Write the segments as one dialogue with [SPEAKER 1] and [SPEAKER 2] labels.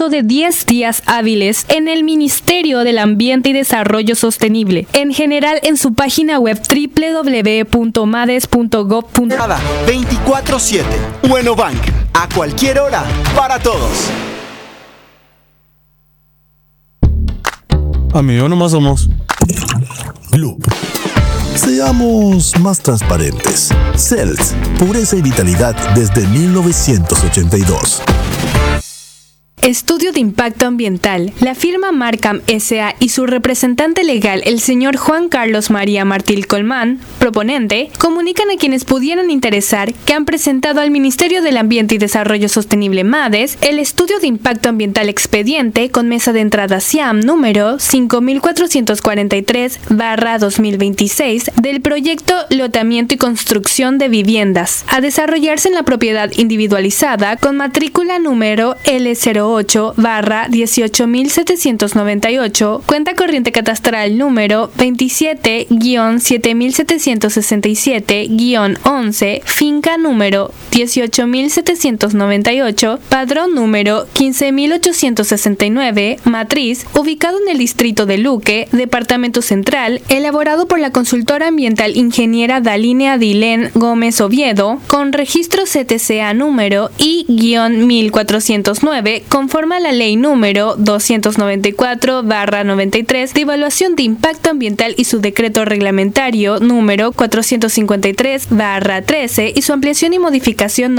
[SPEAKER 1] plazo de 10 días hábiles en el Ministerio del Ambiente y Desarrollo Sostenible, en general en su página web www.mades.gov.p.
[SPEAKER 2] 24/7. Bueno Bank, a cualquier hora, para todos.
[SPEAKER 3] Amigo, nomás somos
[SPEAKER 4] Gloop. Seamos más transparentes. Cells, pureza y vitalidad desde 1982.
[SPEAKER 1] Estudio de impacto ambiental. La firma Marcam S.A. y su representante legal, el señor Juan Carlos María Martil Colmán, proponente, comunican a quienes pudieran interesar que han presentado al Ministerio del Ambiente y Desarrollo Sostenible MADES el estudio de impacto ambiental expediente con mesa de entrada SIAM número 5443/2026 del proyecto Lotamiento y Construcción de Viviendas, a desarrollarse en la propiedad individualizada con matrícula número L08/18798, cuenta corriente catastral número 27-7767-11, finca número 18798, padrón número 15869, matriz, ubicado en el distrito de Luque, departamento central, elaborado por la consultora ambiental ingeniera Daline Adilén Gómez Oviedo, con registro CTCA número I-1409, conforme a la ley número 294/93 de evaluación de impacto ambiental y su decreto reglamentario número 453/13 y su ampliación y modificación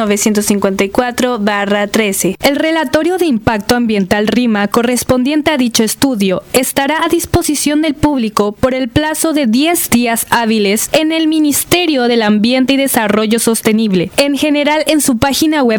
[SPEAKER 1] 954/13. El relatorio de impacto ambiental RIMA correspondiente a dicho estudio estará a disposición del público por el plazo de 10 días hábiles en el Ministerio del Ambiente y Desarrollo Sostenible, en general en su página web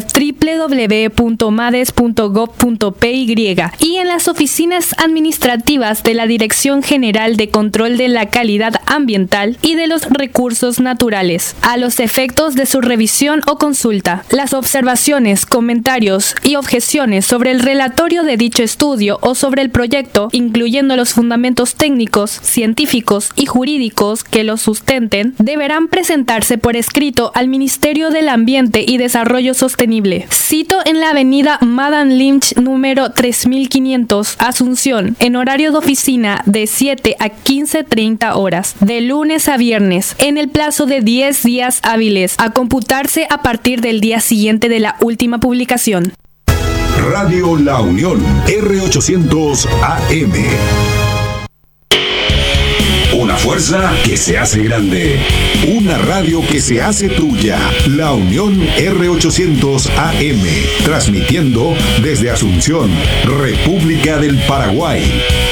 [SPEAKER 1] www.mades.gov.py y en las oficinas administrativas de la Dirección General de Control de la Calidad Ambiental y de los Recursos Naturales, a los efectos de su revisión o consulta. Las observaciones, comentarios y objeciones sobre el relatorio de dicho estudio o sobre el proyecto, incluyendo los fundamentos técnicos, científicos y jurídicos que los sustenten, deberán presentarse por escrito al Ministerio del Ambiente y Desarrollo Sostenible. Cito en la avenida Madame Lynch número 3500, Asunción, en horario de oficina de 7 a 15:30 horas, de lunes a viernes, en el plazo de 10 días hábiles, a computarse a partir del día siguiente de la última publicación.
[SPEAKER 5] Radio La Unión, R800 AM. Una fuerza que se hace grande. Una radio que se hace tuya. La Unión R800 AM. Transmitiendo desde Asunción, República del Paraguay.